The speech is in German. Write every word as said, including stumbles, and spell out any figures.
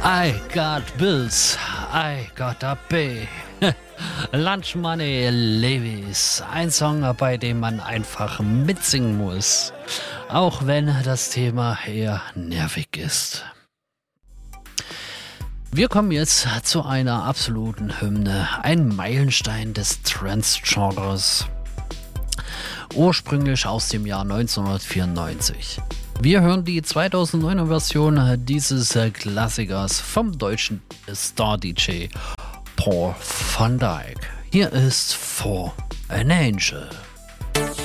I got bills, I got a pay. Lunch Money Levis. Ein Song, bei dem man einfach mitsingen muss. Auch wenn das Thema eher nervig ist. Wir kommen jetzt zu einer absoluten Hymne. Ein Meilenstein des Trance-Genres. Ursprünglich aus dem Jahr neunzehnhundertvierundneunzig. Wir hören die zweitausenddeuner Version dieses Klassikers vom deutschen Star-D J Paul van Dyk. Hier ist For an Angel.